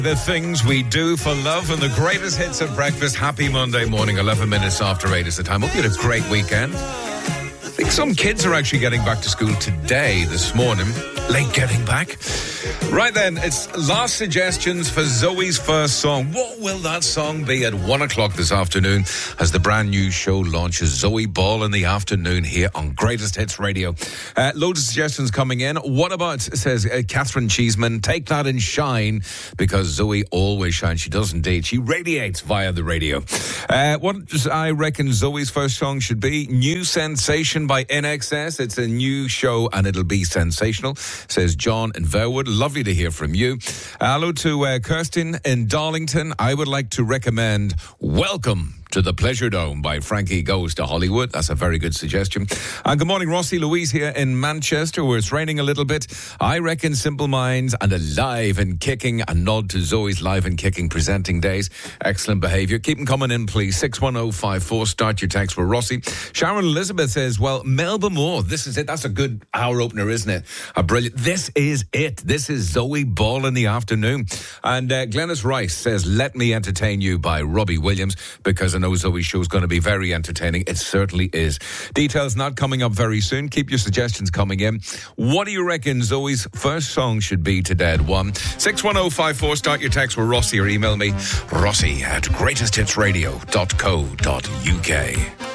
The things we do for love and the greatest hits at breakfast. Happy Monday morning, 11 minutes after 8 is the time. Hope you had a great weekend. I think some kids are actually getting back to school today, this morning. Late getting back. Right then, it's last suggestions for Zoe's first song. What will that song be at 1 o'clock this afternoon as the brand new show launches? Zoe Ball in the afternoon here on Greatest Hits Radio. Loads of suggestions coming in. What about, says Catherine Cheeseman, take that and shine, because Zoe always shines. She does indeed. She radiates via the radio. What does I reckon Zoe's first song should be? New Sensation by NXS. It's a new show and it'll be sensational, says John in Verwood. Lovely to hear from you. Hello to Kirsten in Darlington. I would like to recommend Welcome to the Pleasure Dome by Frankie Goes to Hollywood. That's a very good suggestion. And good morning, Rossi Louise here in Manchester, where it's raining a little bit. I reckon Simple Minds and Alive and Kicking, a nod to Zoe's Live and Kicking presenting days. Excellent behaviour. Keep them coming in, please. 61054. Start your text for Rossi. Sharon Elizabeth says, well, Melba Moore, this is it. That's a good hour opener, isn't it? A brilliant. This is it. This is Zoe Ball in the afternoon. And Glennis Rice says, Let Me Entertain You by Robbie Williams, because I know Zoe's show is going to be very entertaining. It certainly is. Details not coming up very soon. Keep your suggestions coming in. What do you reckon Zoe's first song should be today at 1? 61054. Start your text with Rossi or email me, Rossi@greatesthitsradio.co.uk.